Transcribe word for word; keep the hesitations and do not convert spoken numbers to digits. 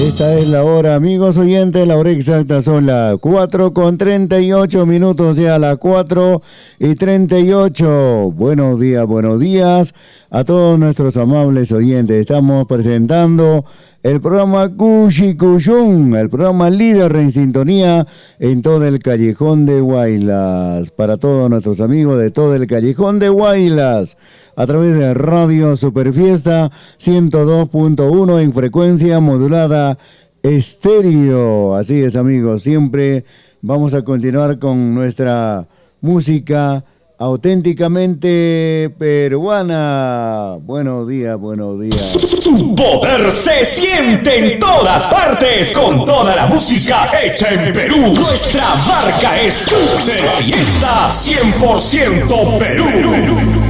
Esta es la hora, amigos oyentes, la hora exacta son las cuatro con treinta y ocho minutos, ya las cuatro y treinta y ocho. Buenos días, buenos días a todos nuestros amables oyentes. Estamos presentando el programa Cushi Cuyún, el programa líder en sintonía en todo el Callejón de Huaylas. Para todos nuestros amigos de todo el Callejón de Huaylas, a través de Radio Superfiesta ciento dos punto uno en frecuencia modulada estéreo. Así es, amigos, siempre vamos a continuar con nuestra música auténticamente peruana. Buenos días, buenos días. Su poder se siente en todas partes con toda la música hecha en Perú. Nuestra marca es de fiesta cien por ciento Perú.